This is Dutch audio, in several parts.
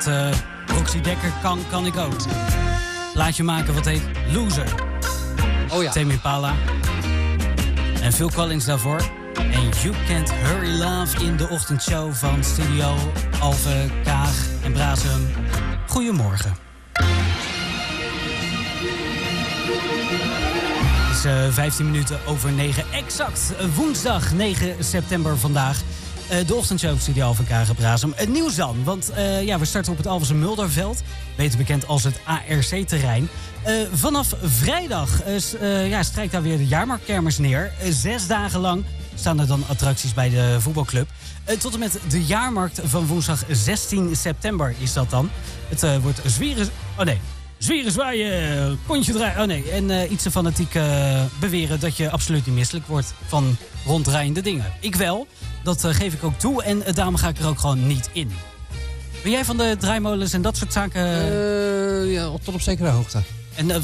wat Roxy Dekker kan ik ook. Plaatje maken wat heet Loser. Oh ja. Tame Impala. En Phil Collins daarvoor. En You Can't Hurry Love in de ochtendshow van Studio Alve, Kaag en Brasem. Goedemorgen. Het is 15 minuten over 9. Exact woensdag 9 september vandaag. De ochtendshow van Studio Alve, Kaag en Brasem. Het nieuws dan, want we starten op het Alves en Mulderveld. Beter bekend als het ARC-terrein. Vanaf vrijdag strijkt daar weer de jaarmarktkermis neer. 6 dagen lang staan er dan attracties bij de voetbalclub. Tot en met de jaarmarkt van woensdag 16 september is dat dan. Het wordt zwieren, zwaaien, kontje draaien. En iets te fanatiek beweren dat je absoluut niet misselijk wordt van ronddraaiende dingen. Ik wel, dat geef ik ook toe en daarom ga ik er ook gewoon niet in. Ben jij van de draaimolens en dat soort zaken? Ja, tot op zekere hoogte. En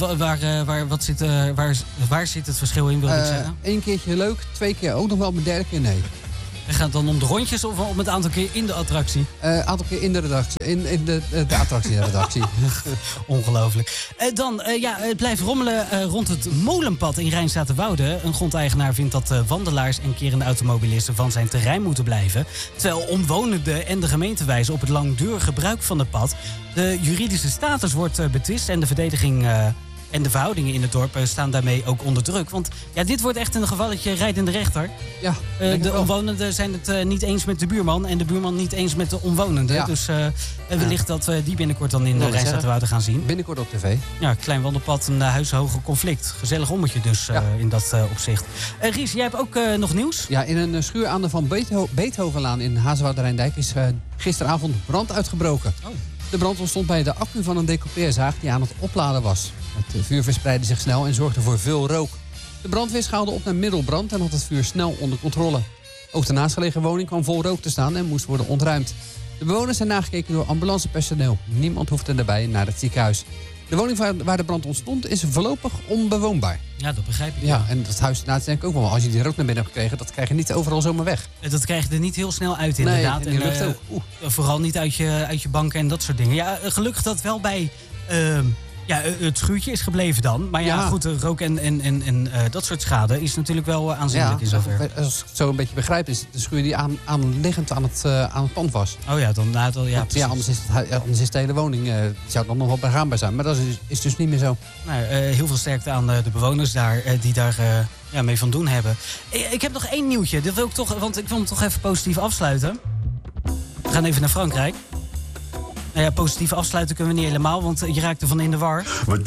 waar zit het verschil in, wil ik zeggen? 1 keertje leuk, 2 keer ook nog wel, maar 3e keer nee. En gaat het dan om de rondjes of om het aantal keer in de attractie? Aantal keer in de redactie. In de attractie. Ongelooflijk. Het blijft rommelen rond het molenpad in Rijnstatenwoude. Een grondeigenaar vindt dat wandelaars en kerende automobilisten van zijn terrein moeten blijven. Terwijl omwonenden en de gemeente wijzen op het langdurig gebruik van het pad. De juridische status wordt betwist en de verdediging en de verhoudingen in het dorp staan daarmee ook onder druk. Want dit wordt echt een gevalletje rijdende rechter. Ja, de omwonenden zijn het niet eens met de buurman en de buurman niet eens met de omwonenden. Ja. Dus wellicht dat we die binnenkort dan in de Rijnstatenwoude gaan zien. Binnenkort op tv. Ja, klein wandelpad, een huishoge conflict. Gezellig ommetje dus in dat opzicht. Ries, jij hebt ook nog nieuws? Ja, in een schuur aan de Van Beethovenlaan in Hazenwoud-Rijndijk is gisteravond brand uitgebroken. Oh. De brand ontstond bij de accu van een decoupeerzaag die aan het opladen was. Het vuur verspreidde zich snel en zorgde voor veel rook. De brandweer schaalde op naar middelbrand en had het vuur snel onder controle. Ook de naastgelegen woning kwam vol rook te staan en moest worden ontruimd. De bewoners zijn nagekeken door ambulancepersoneel. Niemand hoefde daarbij naar het ziekenhuis. De woning waar de brand ontstond is voorlopig onbewoonbaar. Ja, dat begrijp ik. Ja, en dat huis daarnaast denk ik ook wel. Als je die rook naar binnen hebt gekregen, dat krijg je niet overal zomamer weg. Dat krijg je er niet heel snel uit, inderdaad. Nee, in de lucht ook. Vooral niet uit je banken en dat soort dingen. Ja, gelukkig dat wel bij het schuurtje is gebleven dan. Maar goed, de rook en dat soort schade is natuurlijk wel aanzienlijk in zover. Als ik het zo een beetje begrijp, is de schuur die aanliggend aan het pand was. Oh ja, dan anders is de hele woning zou dan nog wel begaanbaar zijn. Maar dat is dus niet meer zo. Nou, heel veel sterkte aan de bewoners daar die daar mee van doen hebben. Ik heb nog 1 nieuwtje. Dat wil ik toch, want ik wil hem toch even positief afsluiten. We gaan even naar Frankrijk. Nou ja, positief afsluiten kunnen we niet helemaal, want je raakt ervan in de war.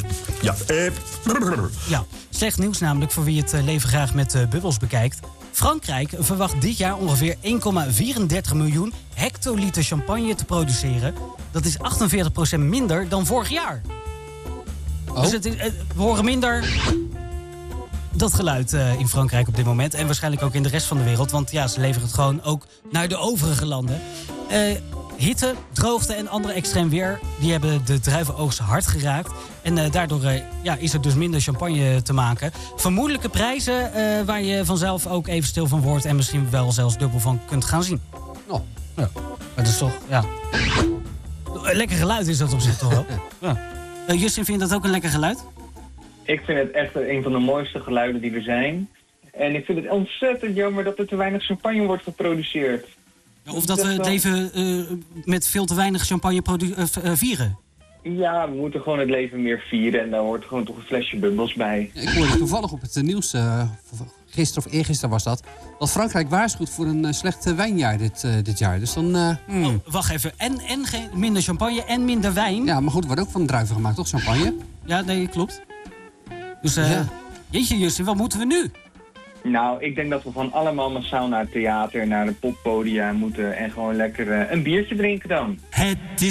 Ja, slecht nieuws namelijk voor wie het leven graag met bubbels bekijkt. Frankrijk verwacht dit jaar ongeveer 1,34 miljoen hectoliter champagne te produceren. Dat is 48% minder dan vorig jaar. Oh. Dus we horen minder dat geluid in Frankrijk op dit moment. En waarschijnlijk ook in de rest van de wereld. Want ze leveren het gewoon ook naar de overige landen. Hitte, droogte en andere extreem weer, die hebben de druivenoogst hard geraakt. En daardoor is er dus minder champagne te maken. Vermoedelijke prijzen waar je vanzelf ook even stil van wordt en misschien wel zelfs dubbel van kunt gaan zien. Oh. Ja. Maar dat is toch, lekker geluid is dat op zich toch wel. Ja. Justin, vind je dat ook een lekker geluid? Ik vind het echt een van de mooiste geluiden die er zijn. En ik vind het ontzettend jammer dat er te weinig champagne wordt geproduceerd. Of dat we het leven met veel te weinig champagne vieren. Ja, we moeten gewoon het leven meer vieren. En daar hoort gewoon toch een flesje bubbels bij. Ik hoorde toevallig op het nieuws, gisteren of eergisteren was dat Frankrijk waarschuwt voor een slecht wijnjaar dit jaar. Dus dan... wacht even. En minder champagne en minder wijn? Ja, maar goed, er wordt ook van druiven gemaakt, toch, champagne? Ja, nee, klopt. Dus, jeetje Justin, wat moeten we nu? Nou, ik denk dat we gewoon allemaal massaal naar het theater, naar de poppodia moeten en gewoon lekker een biertje drinken dan. Het is